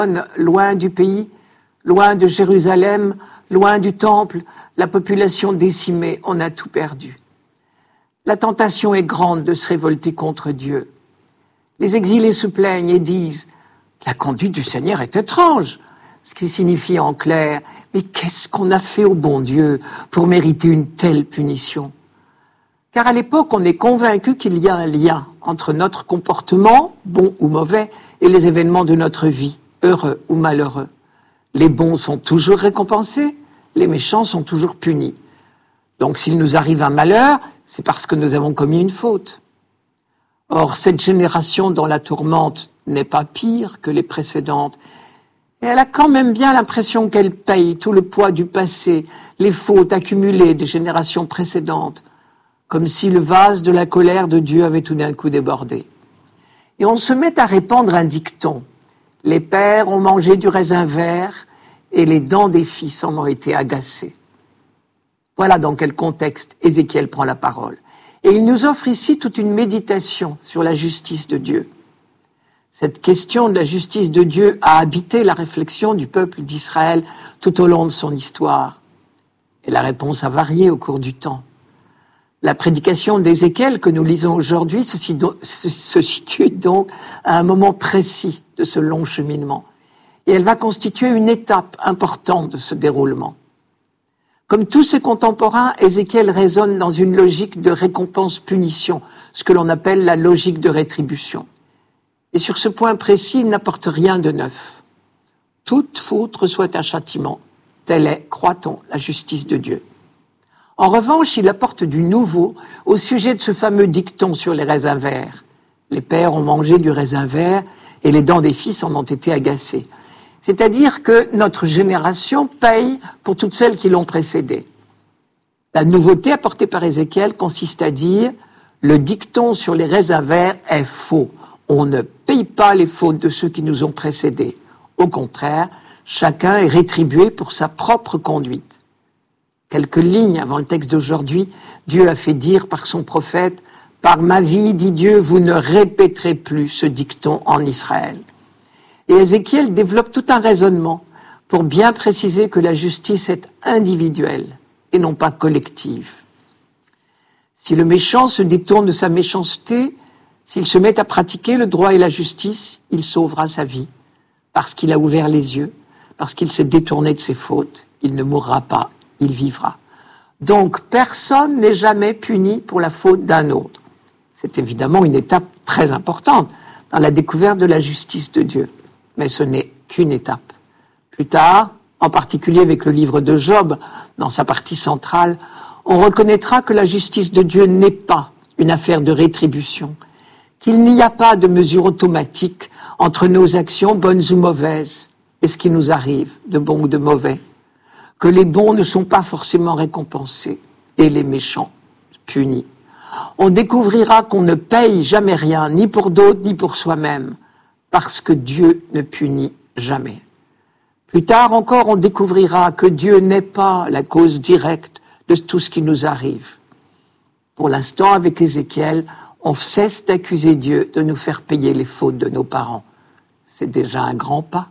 loin du pays, loin de Jérusalem, loin du temple, la population décimée, on a tout perdu. La tentation est grande de se révolter contre Dieu. Les exilés se plaignent et disent « La conduite du Seigneur est étrange », ce qui signifie en clair « Mais qu'est-ce qu'on a fait au bon Dieu pour mériter une telle punition ?» Car à l'époque, on est convaincu qu'il y a un lien entre notre comportement, bon ou mauvais, et les événements de notre vie, heureux ou malheureux. Les bons sont toujours récompensés, les méchants sont toujours punis. Donc s'il nous arrive un malheur, c'est parce que nous avons commis une faute. Or, cette génération dont la tourmente n'est pas pire que les précédentes, et elle a quand même bien l'impression qu'elle paye tout le poids du passé, les fautes accumulées des générations précédentes, comme si le vase de la colère de Dieu avait tout d'un coup débordé. Et on se met à répandre un dicton. Les pères ont mangé du raisin vert et les dents des fils en ont été agacées. Voilà dans quel contexte Ézéchiel prend la parole. Et il nous offre ici toute une méditation sur la justice de Dieu. Cette question de la justice de Dieu a habité la réflexion du peuple d'Israël tout au long de son histoire. Et la réponse a varié au cours du temps. La prédication d'Ézéchiel que nous lisons aujourd'hui se situe donc à un moment précis de ce long cheminement. Et elle va constituer une étape importante de ce déroulement. Comme tous ses contemporains, Ézéchiel raisonne dans une logique de récompense-punition, ce que l'on appelle la logique de rétribution. Et sur ce point précis, il n'apporte rien de neuf. Toute faute reçoit un châtiment. Telle est, croit-on, la justice de Dieu. En revanche, il apporte du nouveau au sujet de ce fameux dicton sur les raisins verts. Les pères ont mangé du raisin vert et les dents des fils en ont été agacées. C'est-à-dire que notre génération paye pour toutes celles qui l'ont précédée. La nouveauté apportée par Ézéchiel consiste à dire « Le dicton sur les raisins verts est faux. On ne paye pas les fautes de ceux qui nous ont précédés. Au contraire, chacun est rétribué pour sa propre conduite. » Quelques lignes avant le texte d'aujourd'hui, Dieu a fait dire par son prophète « Par ma vie, dit Dieu, vous ne répéterez plus ce dicton en Israël. » Et Ézéchiel développe tout un raisonnement pour bien préciser que la justice est individuelle et non pas collective. Si le méchant se détourne de sa méchanceté, s'il se met à pratiquer le droit et la justice, il sauvera sa vie, parce qu'il a ouvert les yeux, parce qu'il s'est détourné de ses fautes. Il ne mourra pas, il vivra. Donc personne n'est jamais puni pour la faute d'un autre. C'est évidemment une étape très importante dans la découverte de la justice de Dieu. Mais ce n'est qu'une étape. Plus tard, en particulier avec le livre de Job, dans sa partie centrale, on reconnaîtra que la justice de Dieu n'est pas une affaire de rétribution, qu'il n'y a pas de mesure automatique entre nos actions bonnes ou mauvaises et ce qui nous arrive, de bon ou de mauvais, que les bons ne sont pas forcément récompensés et les méchants punis. On découvrira qu'on ne paye jamais rien, ni pour d'autres, ni pour soi-même, parce que Dieu ne punit jamais. Plus tard encore, on découvrira que Dieu n'est pas la cause directe de tout ce qui nous arrive. Pour l'instant, avec Ézéchiel, on cesse d'accuser Dieu de nous faire payer les fautes de nos parents. C'est déjà un grand pas.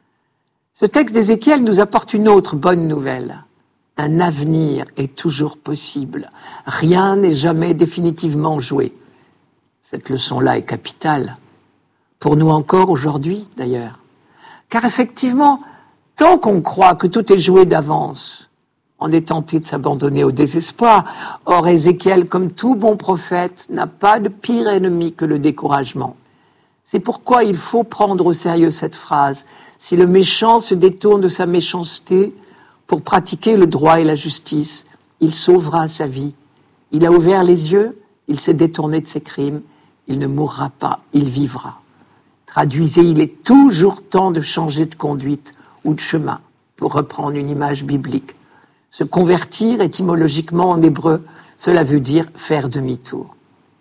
Ce texte d'Ézéchiel nous apporte une autre bonne nouvelle. Un avenir est toujours possible. Rien n'est jamais définitivement joué. Cette leçon-là est capitale. Pour nous encore aujourd'hui, d'ailleurs. Car effectivement, tant qu'on croit que tout est joué d'avance, on est tenté de s'abandonner au désespoir. Or, Ézéchiel, comme tout bon prophète, n'a pas de pire ennemi que le découragement. C'est pourquoi il faut prendre au sérieux cette phrase. Si le méchant se détourne de sa méchanceté pour pratiquer le droit et la justice, il sauvera sa vie. Il a ouvert les yeux, il s'est détourné de ses crimes, il ne mourra pas, il vivra. Traduisez, il est toujours temps de changer de conduite ou de chemin, pour reprendre une image biblique. Se convertir, étymologiquement en hébreu, cela veut dire faire demi-tour.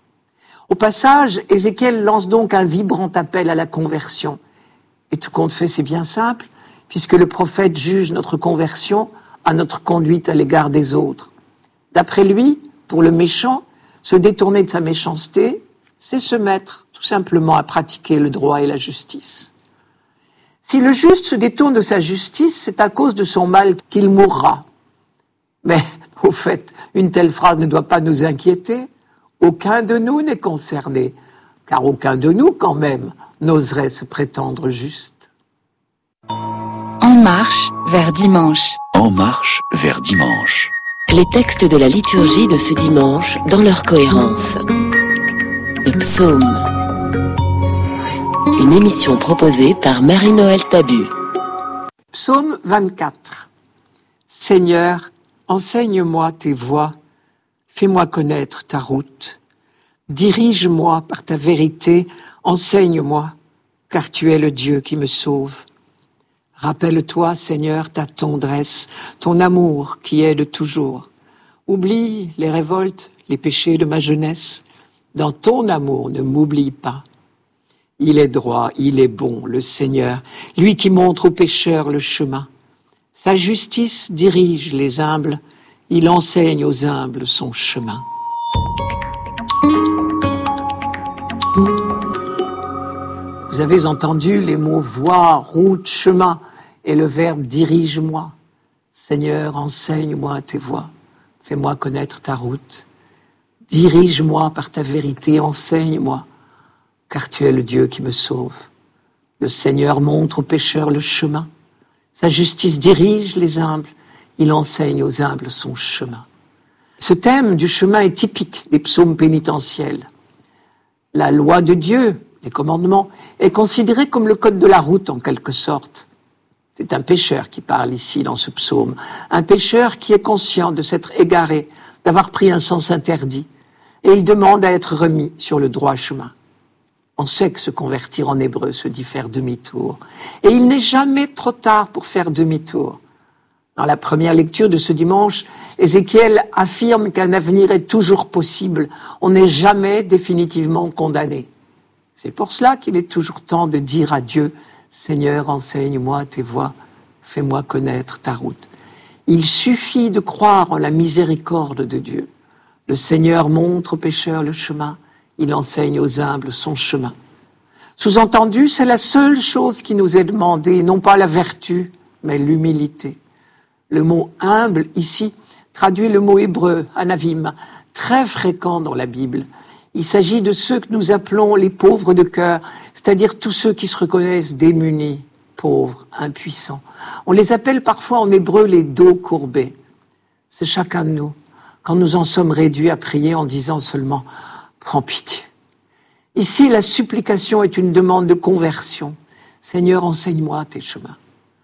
Au passage, Ézéchiel lance donc un vibrant appel à la conversion. Et tout compte fait, c'est bien simple, puisque le prophète juge notre conversion à notre conduite à l'égard des autres. D'après lui, pour le méchant, se détourner de sa méchanceté, c'est se mettre tout simplement à pratiquer le droit et la justice. Si le juste se détourne de sa justice, c'est à cause de son mal qu'il mourra. Mais, au fait, une telle phrase ne doit pas nous inquiéter. Aucun de nous n'est concerné, car aucun de nous, quand même, n'oserait se prétendre juste. En marche vers dimanche. En marche vers dimanche. Les textes de la liturgie de ce dimanche dans leur cohérence. Le psaume. Une émission proposée par Marie-Noël Tabu. Psaume 24. Seigneur, enseigne-moi tes voies, fais-moi connaître ta route. Dirige-moi par ta vérité, enseigne-moi, car tu es le Dieu qui me sauve. Rappelle-toi, Seigneur, ta tendresse, ton amour qui est de toujours. Oublie les révoltes, les péchés de ma jeunesse. Dans ton amour, ne m'oublie pas. Il est droit, il est bon, le Seigneur, lui qui montre aux pécheurs le chemin. Sa justice dirige les humbles, il enseigne aux humbles son chemin. Vous avez entendu les mots voie, route, chemin et le verbe dirige-moi. Seigneur, enseigne-moi tes voies, fais-moi connaître ta route. Dirige-moi par ta vérité, enseigne-moi, car tu es le Dieu qui me sauve. Le Seigneur montre aux pécheurs le chemin. Sa justice dirige les humbles, il enseigne aux humbles son chemin. Ce thème du chemin est typique des psaumes pénitentiels. La loi de Dieu, les commandements, est considérée comme le code de la route en quelque sorte. C'est un pécheur qui parle ici dans ce psaume, un pécheur qui est conscient de s'être égaré, d'avoir pris un sens interdit, et il demande à être remis sur le droit chemin. On sait que se convertir en hébreu se dit faire demi-tour, et il n'est jamais trop tard pour faire demi-tour. Dans la première lecture de ce dimanche, Ézéchiel affirme qu'un avenir est toujours possible, on n'est jamais définitivement condamné. C'est pour cela qu'il est toujours temps de dire à Dieu, Seigneur, enseigne-moi tes voies, fais-moi connaître ta route. Il suffit de croire en la miséricorde de Dieu. Le Seigneur montre aux pécheurs le chemin, il enseigne aux humbles son chemin. Sous-entendu, c'est la seule chose qui nous est demandée, non pas la vertu, mais l'humilité. Le mot humble, ici, traduit le mot hébreu, anavim, très fréquent dans la Bible. Il s'agit de ceux que nous appelons les pauvres de cœur, c'est-à-dire tous ceux qui se reconnaissent démunis, pauvres, impuissants. On les appelle parfois en hébreu les dos courbés. C'est chacun de nous, quand nous en sommes réduits à prier en disant seulement « Prends pitié ». Ici, la supplication est une demande de conversion. Seigneur, enseigne-moi tes chemins.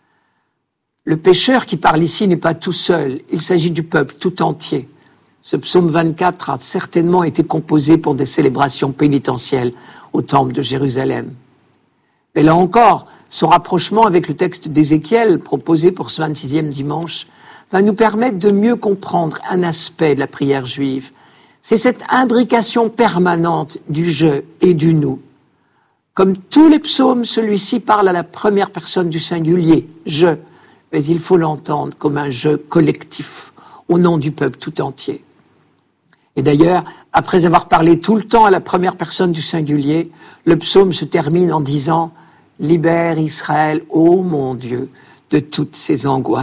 Le pécheur qui parle ici n'est pas tout seul, il s'agit du peuple tout entier. Ce psaume 24 a certainement été composé pour des célébrations pénitentielles au temple de Jérusalem. Mais là encore, son rapprochement avec le texte d'Ézéchiel proposé pour ce 26e dimanche va nous permettre de mieux comprendre un aspect de la prière juive. C'est cette imbrication permanente du je et du nous. Comme tous les psaumes, celui-ci parle à la première personne du singulier, je, mais il faut l'entendre comme un je collectif, au nom du peuple tout entier. Et d'ailleurs, après avoir parlé tout le temps à la première personne du singulier, le psaume se termine en disant « Libère Israël, ô mon Dieu, de toutes ses angoisses ».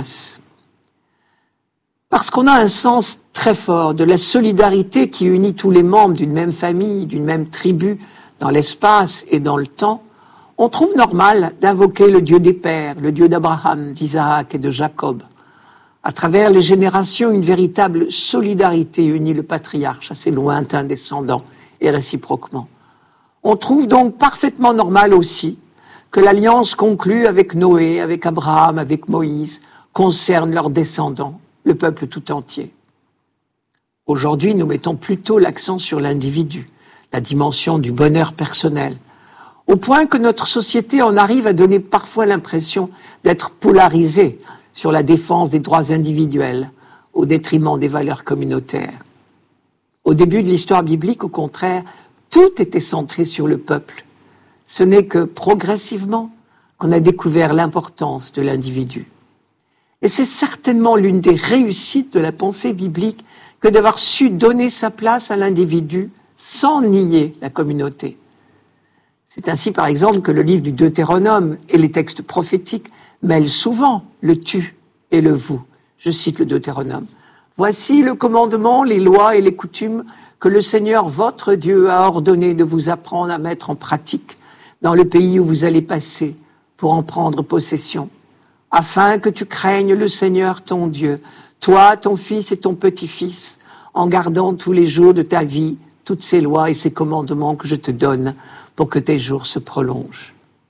Parce qu'on a un sens très fort de la solidarité qui unit tous les membres d'une même famille, d'une même tribu, dans l'espace et dans le temps, on trouve normal d'invoquer le Dieu des pères, le Dieu d'Abraham, d'Isaac et de Jacob. À travers les générations, une véritable solidarité unit le patriarche à ses lointains descendants et réciproquement. On trouve donc parfaitement normal aussi que l'alliance conclue avec Noé, avec Abraham, avec Moïse, concerne leurs descendants, le peuple tout entier. Aujourd'hui, nous mettons plutôt l'accent sur l'individu, la dimension du bonheur personnel, au point que notre société en arrive à donner parfois l'impression d'être polarisée sur la défense des droits individuels au détriment des valeurs communautaires. Au début de l'histoire biblique, au contraire, tout était centré sur le peuple. Ce n'est que progressivement qu'on a découvert l'importance de l'individu. Et c'est certainement l'une des réussites de la pensée biblique que d'avoir su donner sa place à l'individu sans nier la communauté. C'est ainsi, par exemple, que le livre du Deutéronome et les textes prophétiques mêlent souvent le tu et le vous. Je cite le Deutéronome. « Voici le commandement, les lois et les coutumes que le Seigneur, votre Dieu, a ordonné de vous apprendre à mettre en pratique dans le pays où vous allez passer pour en prendre possession, afin que tu craignes le Seigneur ton Dieu, toi, ton fils et ton petit-fils, en gardant tous les jours de ta vie toutes ces lois et ces commandements que je te donne pour que tes jours se prolongent. »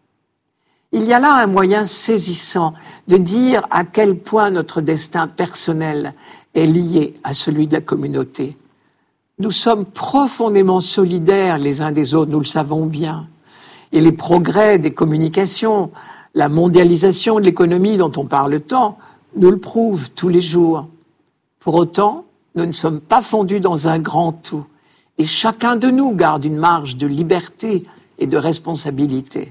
Il y a là un moyen saisissant de dire à quel point notre destin personnel est lié à celui de la communauté. Nous sommes profondément solidaires les uns des autres, nous le savons bien. Et les progrès des communications, la mondialisation de l'économie dont on parle tant, nous le prouvent tous les jours. Pour autant, nous ne sommes pas fondus dans un grand tout. Et chacun de nous garde une marge de liberté et de responsabilité.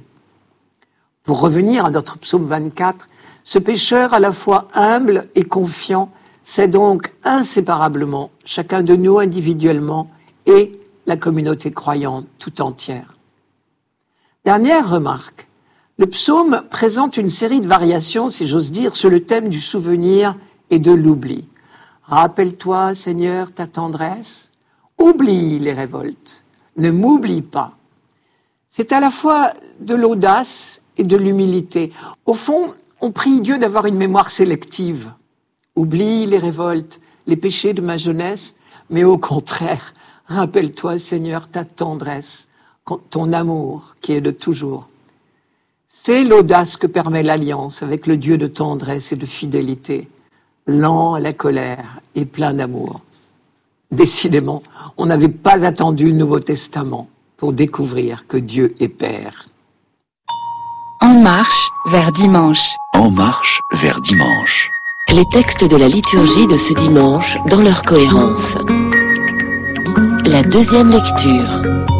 Pour revenir à notre psaume 24, ce pécheur à la fois humble et confiant sait donc inséparablement, chacun de nous individuellement et la communauté croyante tout entière. Dernière remarque, le psaume présente une série de variations, si j'ose dire, sur le thème du souvenir et de l'oubli. Rappelle-toi, Seigneur, ta tendresse, oublie les révoltes, ne m'oublie pas. C'est à la fois de l'audace et de l'humilité. Au fond, on prie Dieu d'avoir une mémoire sélective. Oublie les révoltes, les péchés de ma jeunesse, mais au contraire, rappelle-toi, Seigneur, ta tendresse, ton amour qui est de toujours. C'est l'audace que permet l'alliance avec le Dieu de tendresse et de fidélité, lent à la colère et plein d'amour. Décidément, on n'avait pas attendu le Nouveau Testament pour découvrir que Dieu est Père. En marche vers dimanche. En marche vers dimanche. Les textes de la liturgie de ce dimanche dans leur cohérence. La deuxième lecture.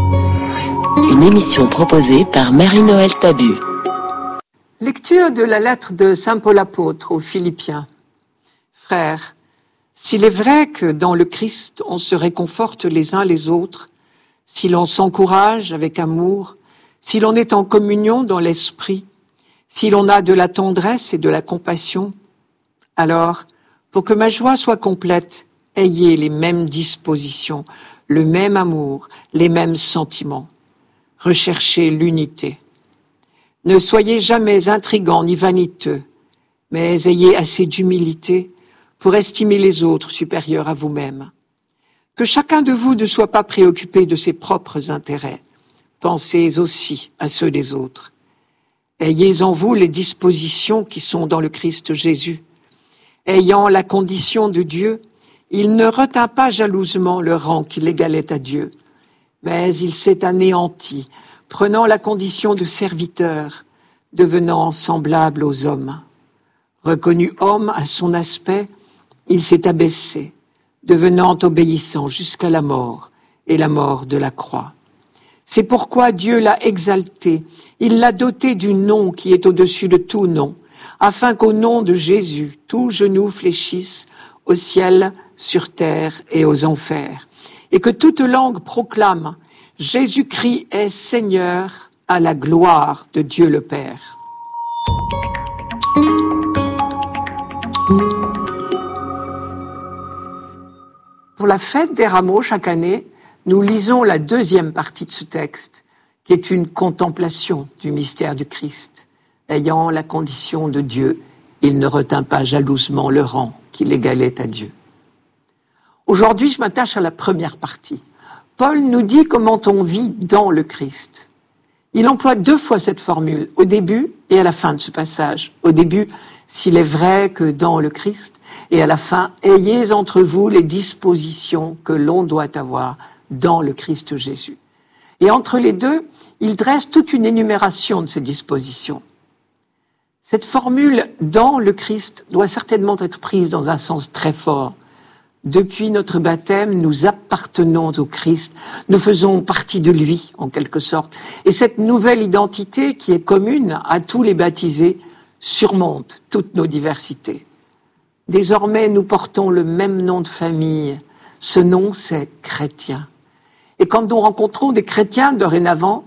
Une émission proposée par Marie-Noël Tabu. Lecture de la lettre de Saint Paul apôtre aux Philippiens. Frères, s'il est vrai que dans le Christ on se réconforte les uns les autres, si l'on s'encourage avec amour, si l'on est en communion dans l'esprit, si l'on a de la tendresse et de la compassion, alors, pour que ma joie soit complète, ayez les mêmes dispositions, le même amour, les mêmes sentiments. Recherchez l'unité. Ne soyez jamais intrigants ni vaniteux, mais ayez assez d'humilité pour estimer les autres supérieurs à vous-même. Que chacun de vous ne soit pas préoccupé de ses propres intérêts. Pensez aussi à ceux des autres. Ayez en vous les dispositions qui sont dans le Christ Jésus. Ayant la condition de Dieu, il ne retint pas jalousement le rang qui l'égalait à Dieu, mais il s'est anéanti, prenant la condition de serviteur, devenant semblable aux hommes. Reconnu homme à son aspect, il s'est abaissé, devenant obéissant jusqu'à la mort, et la mort de la croix. C'est pourquoi Dieu l'a exalté, il l'a doté du nom qui est au-dessus de tout nom, afin qu'au nom de Jésus, tout genou fléchisse au ciel, sur terre et aux enfers, et que toute langue proclame « Jésus-Christ est Seigneur à la gloire de Dieu le Père ». Pour la fête des Rameaux, chaque année, nous lisons la deuxième partie de ce texte, qui est une contemplation du mystère du Christ. Ayant la condition de Dieu, il ne retint pas jalousement le rang qui l'égalait à Dieu. Aujourd'hui, je m'attache à la première partie. Paul nous dit comment on vit dans le Christ. Il emploie 2 fois cette formule, au début et à la fin de ce passage. Au début, s'il est vrai que dans le Christ, et à la fin, ayez entre vous les dispositions que l'on doit avoir dans le Christ Jésus. Et entre les deux, il dresse toute une énumération de ces dispositions. Cette formule « dans le Christ » doit certainement être prise dans un sens très fort. Depuis notre baptême, nous appartenons au Christ, nous faisons partie de lui, en quelque sorte. Et cette nouvelle identité qui est commune à tous les baptisés surmonte toutes nos diversités. Désormais, nous portons le même nom de famille. Ce nom, c'est chrétien. Et quand nous rencontrons des chrétiens dorénavant,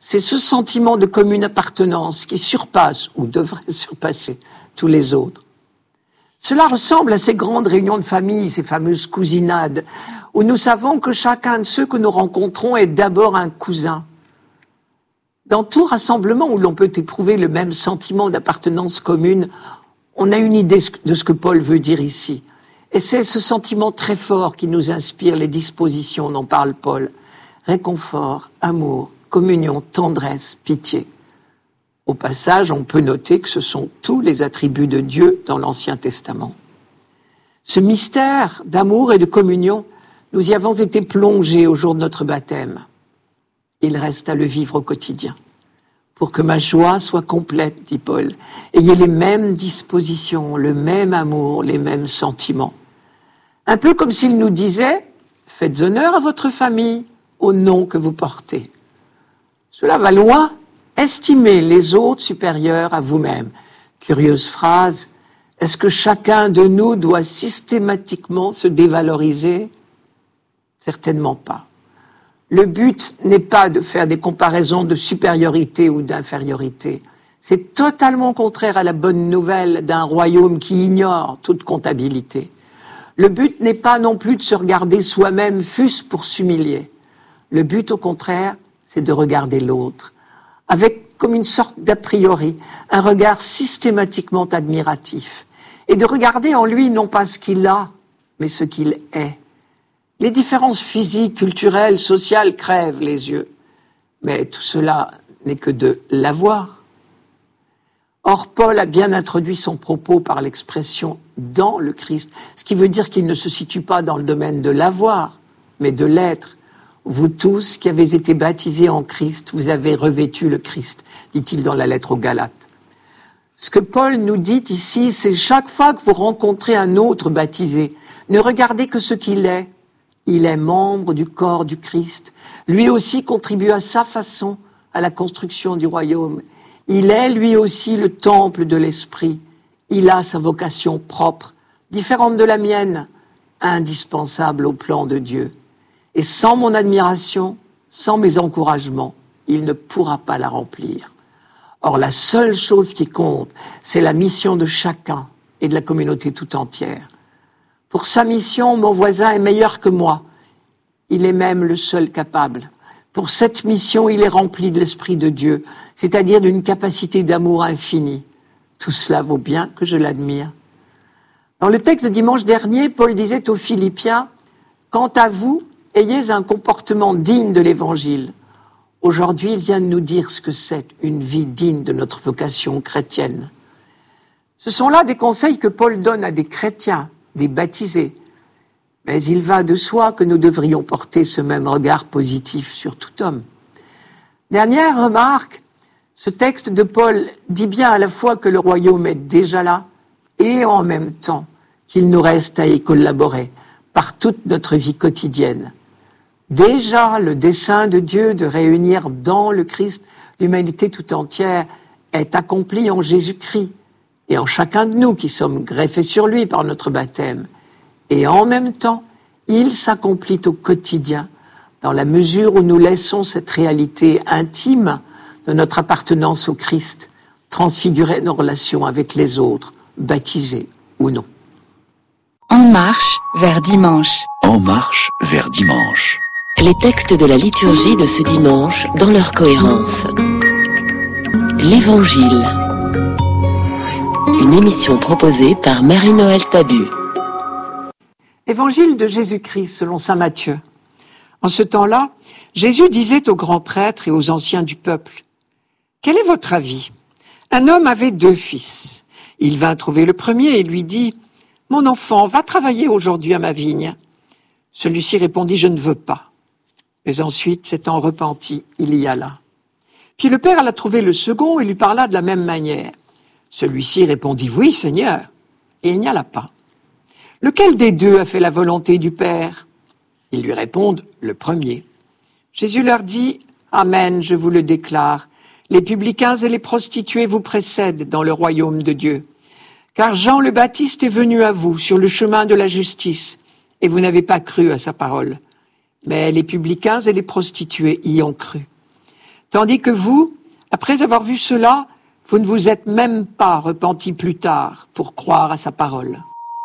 C'est ce sentiment de commune appartenance qui surpasse, ou devrait surpasser, tous les autres. Cela ressemble à ces grandes réunions de famille, ces fameuses cousinades, où nous savons que chacun de ceux que nous rencontrons est d'abord un cousin. Dans tout rassemblement où l'on peut éprouver le même sentiment d'appartenance commune, on a une idée de ce que Paul veut dire ici. Et c'est ce sentiment très fort qui nous inspire les dispositions dont parle Paul. Réconfort, amour, communion, tendresse, pitié. Au passage, on peut noter que ce sont tous les attributs de Dieu dans l'Ancien Testament. Ce mystère d'amour et de communion, nous y avons été plongés au jour de notre baptême. Il reste à le vivre au quotidien. Pour que ma joie soit complète, dit Paul, ayez les mêmes dispositions, le même amour, les mêmes sentiments. Un peu comme s'il nous disait, faites honneur à votre famille, au nom que vous portez. Cela va loin, estimez les autres supérieurs à vous-même. Curieuse phrase, est-ce que chacun de nous doit systématiquement se dévaloriser ? Certainement pas. Le but n'est pas de faire des comparaisons de supériorité ou d'infériorité. C'est totalement contraire à la bonne nouvelle d'un royaume qui ignore toute comptabilité. Le but n'est pas non plus de se regarder soi-même, fût-ce pour s'humilier. Le but, au contraire, c'est de regarder l'autre, avec comme une sorte d'a priori, un regard systématiquement admiratif, et de regarder en lui non pas ce qu'il a, mais ce qu'il est. Les différences physiques, culturelles, sociales crèvent les yeux, mais tout cela n'est que de l'avoir. Or, Paul a bien introduit son propos par l'expression « dans le Christ », ce qui veut dire qu'il ne se situe pas dans le domaine de l'avoir, mais de l'être. Vous tous qui avez été baptisés en Christ, vous avez revêtu le Christ, dit-il dans la lettre aux Galates. Ce que Paul nous dit ici, c'est chaque fois que vous rencontrez un autre baptisé, ne regardez que ce qu'il est. Il est membre du corps du Christ. Lui aussi contribue à sa façon à la construction du royaume. Il est lui aussi le temple de l'Esprit. Il a sa vocation propre, différente de la mienne, indispensable au plan de Dieu. Et sans mon admiration, sans mes encouragements, il ne pourra pas la remplir. Or, la seule chose qui compte, c'est la mission de chacun et de la communauté tout entière. Pour sa mission, mon voisin est meilleur que moi. Il est même le seul capable. Pour cette mission, il est rempli de l'Esprit de Dieu, c'est-à-dire d'une capacité d'amour infinie. Tout cela vaut bien que je l'admire. Dans le texte de dimanche dernier, Paul disait aux Philippiens, « Quant à vous, ayez un comportement digne de l'Évangile. » Aujourd'hui, il vient de nous dire ce que c'est, une vie digne de notre vocation chrétienne. Ce sont là des conseils que Paul donne à des chrétiens, des baptisés. Mais il va de soi que nous devrions porter ce même regard positif sur tout homme. Dernière remarque, ce texte de Paul dit bien à la fois que le royaume est déjà là et en même temps qu'il nous reste à y collaborer par toute notre vie quotidienne. Déjà, le dessein de Dieu de réunir dans le Christ l'humanité tout entière est accompli en Jésus-Christ et en chacun de nous qui sommes greffés sur lui par notre baptême. Et en même temps, il s'accomplit au quotidien dans la mesure où nous laissons cette réalité intime de notre appartenance au Christ transfigurer nos relations avec les autres, baptisés ou non. En marche vers dimanche. En marche vers dimanche. Les textes de la liturgie de ce dimanche dans leur cohérence. L'Évangile. Une émission proposée par Marie-Noël Tabu. Évangile de Jésus-Christ selon saint Matthieu. En ce temps-là, Jésus disait aux grands prêtres et aux anciens du peuple, « Quel est votre avis ? Un homme avait 2 fils. Il vint trouver le premier et lui dit, « Mon enfant, va travailler aujourd'hui à ma vigne. » Celui-ci répondit, « Je ne veux pas. » Mais ensuite, s'étant repenti, il y alla. Puis le père alla trouver le second et lui parla de la même manière. Celui-ci répondit, « Oui, Seigneur. » Et il n'y alla pas. Lequel des 2 a fait la volonté du Père ? Ils lui répondent, le premier. Jésus leur dit, Amen, je vous le déclare, les publicains et les prostituées vous précèdent dans le royaume de Dieu. Car Jean le Baptiste est venu à vous sur le chemin de la justice, et vous n'avez pas cru à sa parole. Mais les publicains et les prostituées y ont cru. Tandis que vous, après avoir vu cela, vous ne vous êtes même pas repenti plus tard pour croire à sa parole.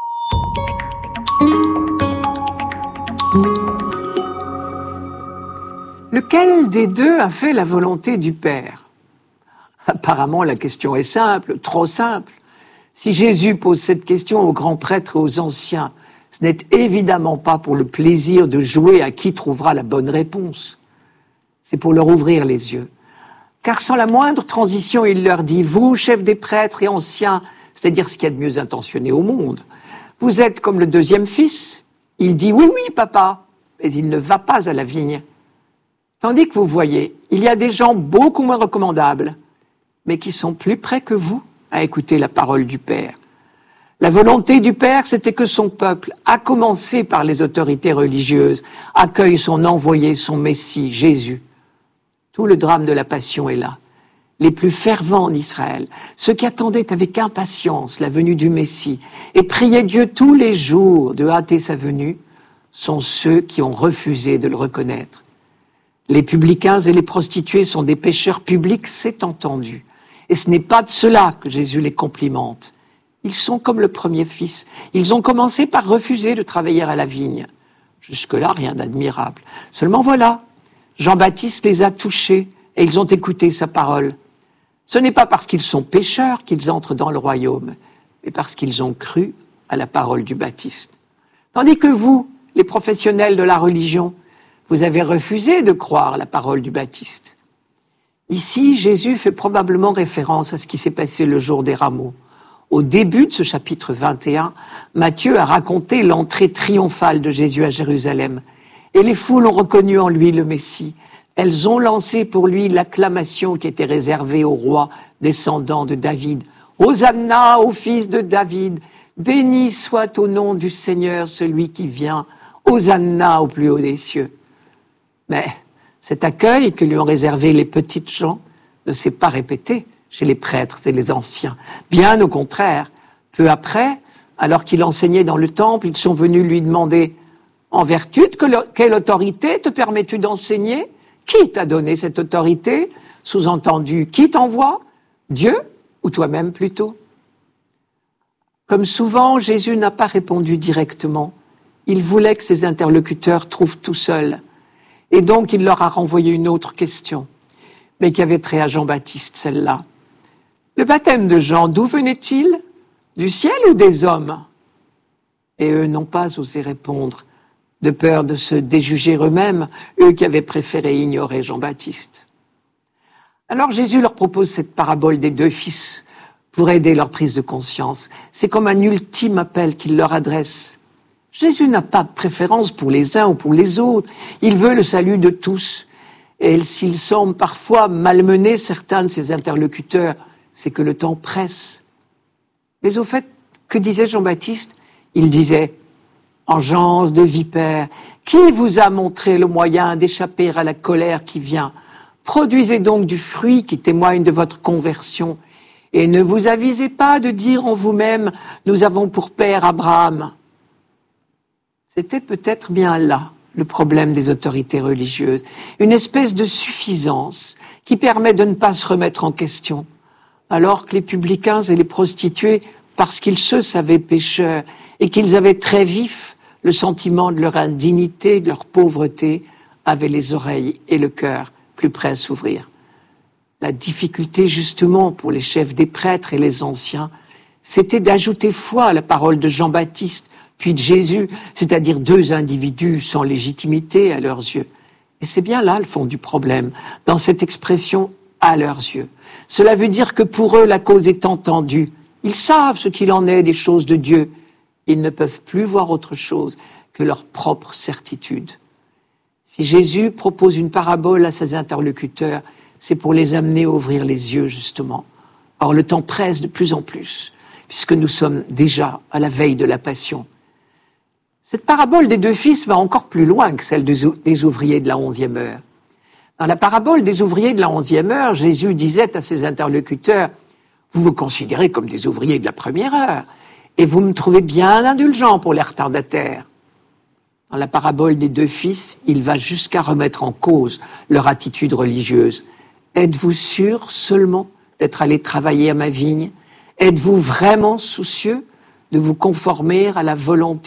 Lequel des deux a fait la volonté du Père ? Apparemment, la question est simple, trop simple. Si Jésus pose cette question aux grands prêtres et aux anciens, ce n'est évidemment pas pour le plaisir de jouer à qui trouvera la bonne réponse. C'est pour leur ouvrir les yeux. Car sans la moindre transition, il leur dit « Vous, chefs des prêtres et anciens, c'est-à-dire ce qu'il y a de mieux intentionné au monde, vous êtes comme le deuxième fils ?» Il dit « Oui, oui, papa », mais il ne va pas à la vigne. Tandis que vous voyez, il y a des gens beaucoup moins recommandables, mais qui sont plus près que vous à écouter la parole du Père. La volonté du Père, c'était que son peuple, à commencer par les autorités religieuses, accueille son envoyé, son Messie, Jésus. Tout le drame de la Passion est là. Les plus fervents en Israël, ceux qui attendaient avec impatience la venue du Messie et priaient Dieu tous les jours de hâter sa venue, sont ceux qui ont refusé de le reconnaître. Les publicains et les prostituées sont des pécheurs publics, c'est entendu. Et ce n'est pas de cela que Jésus les complimente. Ils sont comme le premier fils. Ils ont commencé par refuser de travailler à la vigne. Jusque-là, rien d'admirable. Seulement voilà, Jean-Baptiste les a touchés et ils ont écouté sa parole. Ce n'est pas parce qu'ils sont pécheurs qu'ils entrent dans le royaume, mais parce qu'ils ont cru à la parole du Baptiste. Tandis que vous, les professionnels de la religion, vous avez refusé de croire la parole du Baptiste. Ici, Jésus fait probablement référence à ce qui s'est passé le jour des rameaux. Au début de ce chapitre 21, Matthieu a raconté l'entrée triomphale de Jésus à Jérusalem. Et les foules ont reconnu en lui le Messie. Elles ont lancé pour lui l'acclamation qui était réservée au roi descendant de David. « Hosanna au fils de David, béni soit au nom du Seigneur celui qui vient, Hosanna au plus haut des cieux. » Mais cet accueil que lui ont réservé les petites gens ne s'est pas répété chez les prêtres et les anciens. Bien au contraire, peu après, alors qu'il enseignait dans le temple, ils sont venus lui demander « En vertu de quelle autorité te permets-tu d'enseigner ? Qui t'a donné cette autorité ? Sous-entendu, qui t'envoie ? Dieu ou toi-même plutôt ?» Comme souvent, Jésus n'a pas répondu directement. Il voulait que ses interlocuteurs trouvent tout seuls. Et donc, il leur a renvoyé une autre question, mais qui avait trait à Jean-Baptiste, celle-là. Le baptême de Jean, d'où venait-il ? Du ciel ou des hommes ? Et eux n'ont pas osé répondre, de peur de se déjuger eux-mêmes, eux qui avaient préféré ignorer Jean-Baptiste. Alors Jésus leur propose cette parabole des deux fils pour aider leur prise de conscience. C'est comme un ultime appel qu'il leur adresse. Jésus n'a pas de préférence pour les uns ou pour les autres. Il veut le salut de tous. Et s'il semble parfois malmener certains de ses interlocuteurs, c'est que le temps presse. Mais au fait, que disait Jean-Baptiste ? Il disait « Engeance de vipères, qui vous a montré le moyen d'échapper à la colère qui vient ? Produisez donc du fruit qui témoigne de votre conversion. Et ne vous avisez pas de dire en vous-même « Nous avons pour père Abraham ». C'était peut-être bien là le problème des autorités religieuses, une espèce de suffisance qui permet de ne pas se remettre en question, alors que les publicains et les prostituées, parce qu'ils se savaient pécheurs et qu'ils avaient très vif le sentiment de leur indignité, de leur pauvreté, avaient les oreilles et le cœur plus prêts à s'ouvrir. La difficulté justement pour les chefs des prêtres et les anciens, c'était d'ajouter foi à la parole de Jean-Baptiste, puis de Jésus, c'est-à-dire deux individus sans légitimité à leurs yeux. Et c'est bien là le fond du problème, dans cette expression « à leurs yeux ». Cela veut dire que pour eux, la cause est entendue. Ils savent ce qu'il en est des choses de Dieu. Ils ne peuvent plus voir autre chose que leur propre certitude. Si Jésus propose une parabole à ses interlocuteurs, c'est pour les amener à ouvrir les yeux, justement. Or, le temps presse de plus en plus, puisque nous sommes déjà à la veille de la Passion. Cette parabole des deux fils va encore plus loin que celle des ouvriers de la 11e heure. Dans la parabole des ouvriers de la 11e heure, Jésus disait à ses interlocuteurs « Vous vous considérez comme des ouvriers de la première heure, et vous me trouvez bien indulgent pour les retardataires. » Dans la parabole des deux fils, il va jusqu'à remettre en cause leur attitude religieuse. Êtes-vous sûr seulement d'être allé travailler à ma vigne? Êtes-vous vraiment soucieux de vous conformer à la volonté